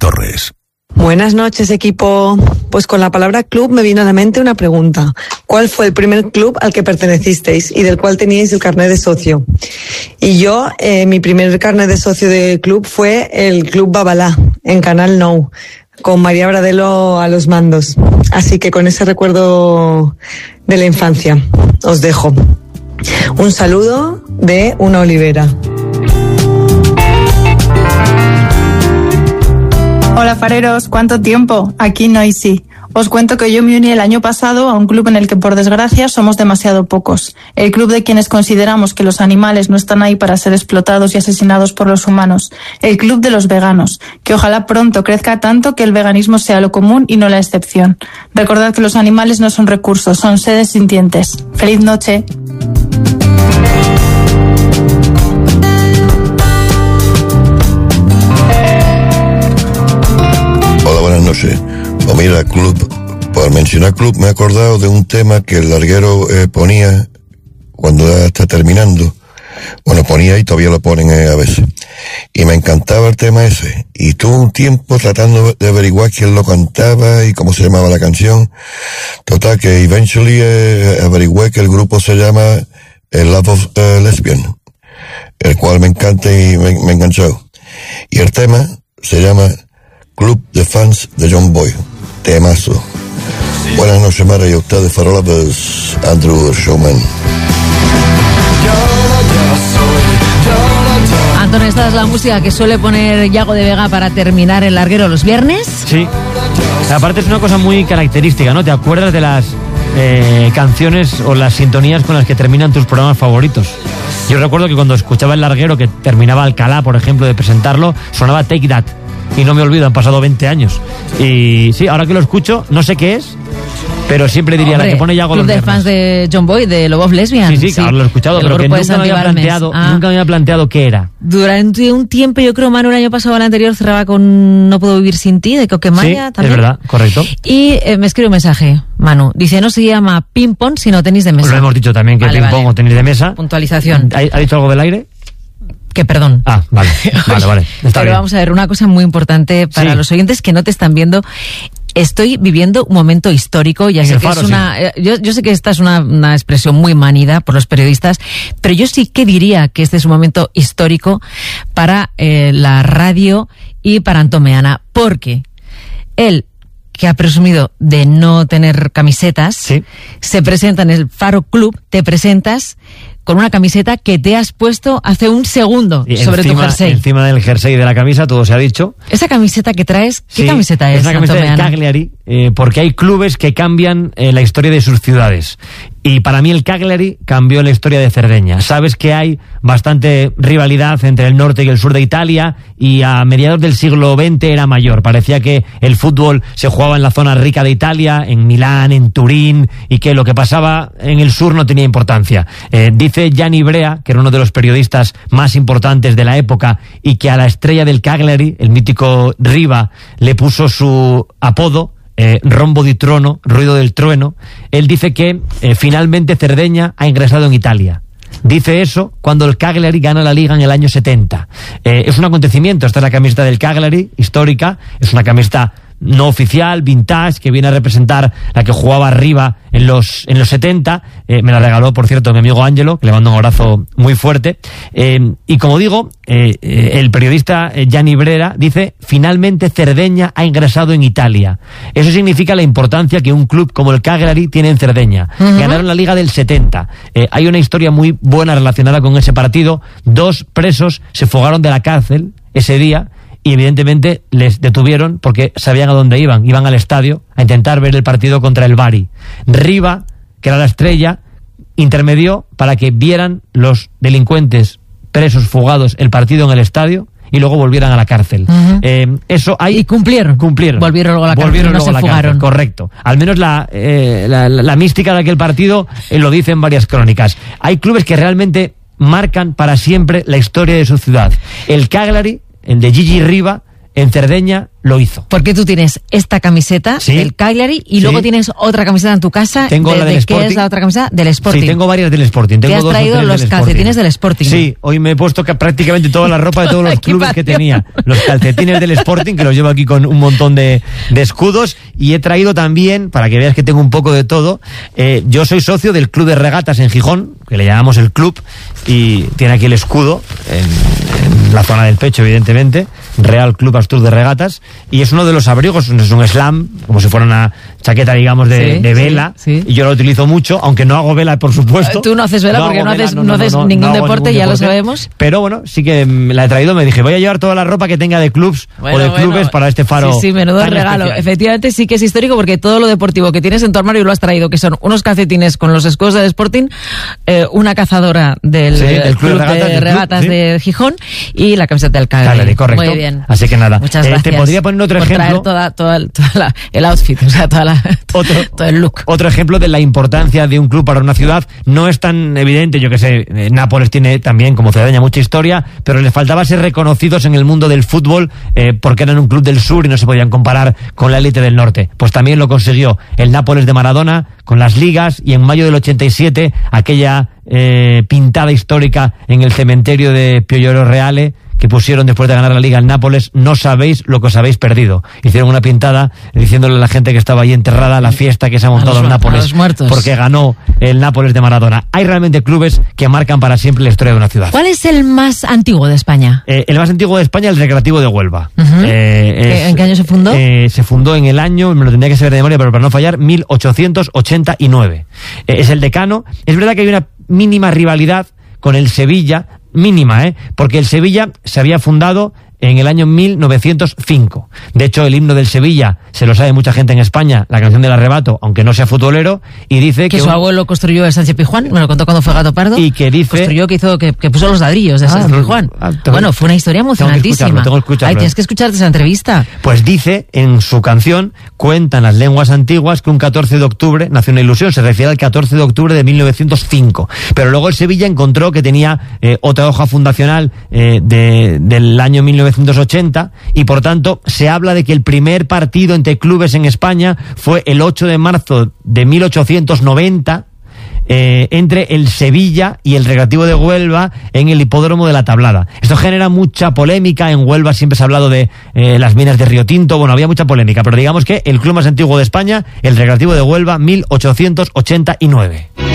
Torres. Buenas noches, equipo. Pues con la palabra club me vino a la mente una pregunta. ¿Cuál fue el primer club al que pertenecisteis y del cual teníais el carnet de socio? Y yo, mi primer carnet de socio de club fue el Club Babalá, en Canal Nou, con María Bradelo a los mandos. Así que con ese recuerdo de la infancia os dejo. Un saludo de una olivera. Hola fareros, ¿cuánto tiempo? Aquí Noisy. Os cuento que yo me uní el año pasado a un club en el que por desgracia somos demasiado pocos. El club de quienes consideramos que los animales no están ahí para ser explotados y asesinados por los humanos. El club de los veganos, que ojalá pronto crezca tanto que el veganismo sea lo común y no la excepción. Recordad que los animales no son recursos, son seres sintientes. ¡Feliz noche! Buenas noches. Pues mira, por mencionar club, me he acordado de un tema que el larguero ponía cuando ya está terminando. Bueno, ponía y todavía lo ponen a veces. Y me encantaba el tema ese. Y tuve un tiempo tratando de averiguar quién lo cantaba y cómo se llamaba la canción. Total, que eventually averigüé que el grupo se llama Love of Lesbian, el cual me encanta y me enganchó. Y el tema se llama Club de Fans de John Boy. Temazo. Buenas noches, Mara, y a ustedes, farolas, Andrew Showman. Antonio, esta es la música que suele poner Yago de Vega para terminar el larguero los viernes. Sí. Aparte es una cosa muy característica, ¿no? ¿Te acuerdas de las canciones o las sintonías con las que terminan tus programas favoritos? Yo recuerdo que cuando escuchaba el larguero que terminaba Alcalá, por ejemplo, de presentarlo, sonaba Take That. Y no me olvido, han pasado 20 años. Y sí, ahora que lo escucho, no sé qué es, pero siempre diría, la que pone Yago los viernes. Club de fans de John Boy, de Love of Lesbian. Sí, claro, lo he escuchado, pero que nunca me había planteado qué era. Durante un tiempo, yo creo, Manu, el año pasado o el anterior, cerraba con No puedo vivir sin ti, de Coquemaya. Sí, también. Es verdad, correcto. Y me escribe un mensaje, Manu. Dice, no se llama ping-pong, sino tenis de mesa. Pues lo hemos dicho también, que ping-pong o tenis de mesa. Puntualización. ¿Ha dicho algo del aire? Que perdón. Ah, vale. Vale. Está Pero bien. vamos a ver, una cosa muy importante para los oyentes que no te están viendo. Estoy viviendo un momento histórico, ya sé que es una... Yo sé que esta es una expresión muy manida por los periodistas, pero yo sí que diría que este es un momento histórico para la radio y para Antón Meana, porque él, que ha presumido de no tener camisetas, se presenta en el Faro Club, te presentas con una camiseta que te has puesto hace un segundo sobre tu jersey. Encima del jersey de la camisa, todo se ha dicho. Esa camiseta que traes, ¿qué camiseta es? Es una camiseta del Cagliari, porque hay clubes que cambian la historia de sus ciudades. Y para mí el Cagliari cambió la historia de Cerdeña. Sabes que hay bastante rivalidad entre el norte y el sur de Italia, y a mediados del siglo XX era mayor. Parecía que el fútbol se jugaba en la zona rica de Italia, en Milán, en Turín, y que lo que pasaba en el sur no tenía importancia. Dice Gianni Brea, que era uno de los periodistas más importantes de la época, y que a la estrella del Cagliari, el mítico Riva, le puso su apodo, Rombo di Trono, ruido del trueno. Él dice que finalmente Cerdeña ha ingresado en Italia. Dice eso cuando el Cagliari gana la Liga en el año 70. Es un acontecimiento. Esta es la camiseta del Cagliari, histórica. Es una camiseta no oficial, vintage, que viene a representar la que jugaba arriba en los 70. Me la regaló, por cierto, mi amigo Ángelo, que le mando un abrazo muy fuerte. Y como digo, el periodista Gianni Brera dice, finalmente Cerdeña ha ingresado en Italia. Eso significa la importancia que un club como el Cagliari tiene en Cerdeña. Ganaron la Liga del 70. Hay una historia muy buena relacionada con ese partido. 2 presos se fugaron de la cárcel ese día, y evidentemente les detuvieron porque sabían a dónde iban. Iban al estadio a intentar ver el partido contra el Bari. Riva, que era la estrella, intermedió para que vieran los delincuentes presos fugados el partido en el estadio y luego volvieran a la cárcel. Eso hay... Y cumplieron. Volvieron luego a la cárcel, no se fugaron. Correcto. Al menos la mística de aquel partido lo dice en varias crónicas. Hay clubes que realmente marcan para siempre la historia de su ciudad. El Cagliari, el de Gigi Riva, en Cerdeña lo hizo. Porque tú tienes esta camiseta del Cagliari y luego tienes otra camiseta en tu casa. Tengo la del Sporting. ¿Qué es la otra camiseta? Del Sporting. Sí, tengo varias del Sporting. Te has traído los calcetines del Sporting. Sí, hoy me he puesto prácticamente toda la ropa de todos los clubes que tenía. Los calcetines del Sporting, que los llevo aquí con un montón de escudos, y he traído también, para que veas que tengo un poco de todo, yo soy socio del Club de Regatas en Gijón, que le llamamos el club, y tiene aquí el escudo en la zona del pecho, evidentemente, Real Club Astur de Regatas, y es uno de los abrigos, es un slam, como si fuera una chaqueta, digamos, de vela, y yo lo utilizo mucho, aunque no hago vela, por supuesto. Tú no haces vela porque no haces ningún deporte, ya lo sabemos. Pero bueno, sí que la he traído, me dije, voy a llevar toda la ropa que tenga de clubs o de clubes para este faro. Sí, menudo regalo. Especial. Efectivamente sí que es histórico porque todo lo deportivo que tienes en tu armario lo has traído, que son unos calcetines con los escudos del Sporting, una cazadora del Club de Regatas de Gijón y la camiseta del Cagliari. Correcto. Muy bien. Así que nada, muchas gracias. Te podría poner otro ejemplo. Traer el outfit, o sea, todo el look. Otro ejemplo de la importancia de un club para una ciudad. No es tan evidente, yo que sé, Nápoles tiene también, como Cerdeña, mucha historia, pero les faltaba ser reconocidos en el mundo del fútbol porque eran un club del sur y no se podían comparar con la élite del norte. Pues también lo consiguió el Nápoles de Maradona con las ligas, y en mayo del 87 aquella pintada histórica en el cementerio de Piojoro Reale que pusieron después de ganar la Liga en Nápoles: no sabéis lo que os habéis perdido. Hicieron una pintada diciéndole a la gente que estaba ahí enterrada la fiesta que se ha montado en Nápoles porque ganó el Nápoles de Maradona. Hay realmente clubes que marcan para siempre la historia de una ciudad. ¿Cuál es el más antiguo de España? El más antiguo de España, el Recreativo de Huelva. ¿En qué año se fundó? Se fundó en el año, me lo tendría que saber de memoria, pero para no fallar, 1889. Es el decano. Es verdad que hay una mínima rivalidad con el Sevilla, mínima, porque el Sevilla se había fundado en el año 1905. De hecho, el himno del Sevilla se lo sabe mucha gente en España, la canción del Arrebato, aunque no sea futbolero, y dice que su abuelo construyó el Sánchez Pizjuán, me lo contó cuando fue Gato Pardo, y que dice construyó, que puso los ladrillos de Sánchez Pizjuán. Bueno, fue una historia emocionantísima. Tengo que escucharlo. Ay, tienes que escucharte esa entrevista. Pues dice, en su canción, cuentan las lenguas antiguas que un 14 de octubre nació una ilusión, se refiere al 14 de octubre de 1905. Pero luego el Sevilla encontró que tenía otra hoja fundacional del año 1980, y por tanto se habla de que el primer partido entre clubes en España fue el 8 de marzo de 1890 entre el Sevilla y el Recreativo de Huelva en el hipódromo de la Tablada. Esto genera mucha polémica. En Huelva siempre se ha hablado de las minas de Río Tinto. Bueno, había mucha polémica, pero digamos que el club más antiguo de España, el Recreativo de Huelva, 1889.